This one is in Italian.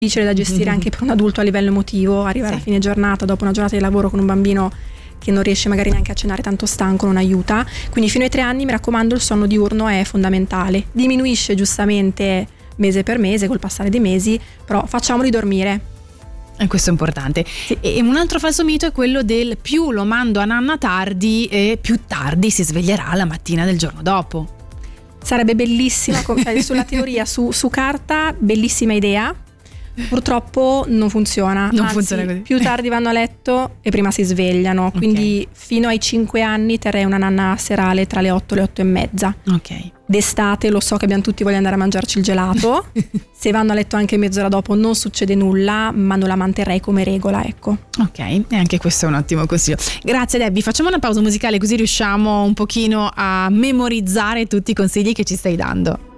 difficile da gestire anche per un adulto a livello emotivo, arrivare a fine giornata dopo una giornata di lavoro con un bambino che non riesce magari neanche a cenare, tanto stanco, non aiuta. Quindi fino ai 3 anni, mi raccomando, il sonno diurno è fondamentale. Diminuisce giustamente mese per mese col passare dei mesi, però facciamoli dormire. E questo è importante. Sì. E un altro falso mito è quello del più lo mando a nanna tardi e più tardi si sveglierà la mattina del giorno dopo. Sarebbe bellissima, sulla teoria, su carta, bellissima idea. Purtroppo non funziona. Non funziona così. Più tardi vanno a letto e prima si svegliano. Quindi fino ai 5 anni terrei una nanna serale tra le 8 e le 8 e mezza. Ok. D'estate lo so che abbiamo tutti voglia di andare a mangiarci il gelato. Se vanno a letto anche mezz'ora dopo non succede nulla, ma non la manterrei come regola, ecco. Ok, e anche questo è un ottimo consiglio. Grazie Debbie, facciamo una pausa musicale così riusciamo un pochino a memorizzare tutti i consigli che ci stai dando.